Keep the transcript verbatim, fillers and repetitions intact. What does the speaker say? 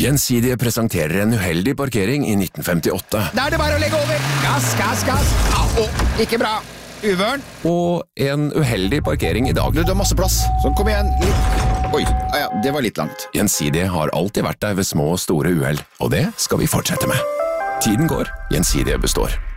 Gjensidige presenterer en uheldig parkering i nitten femtiåtte. Da er det bare å legge over. Gass, gass, gass. Au, ikke bra. Uvøren. Og en uheldig parkering i dag. Du, du har masse plass. Så kom igjen. Litt. Oi, ja, det var litt langt. Gjensidige har alltid vært der ved små og store uheld, og det skal vi fortsette med. Tiden går, Gjensidige består.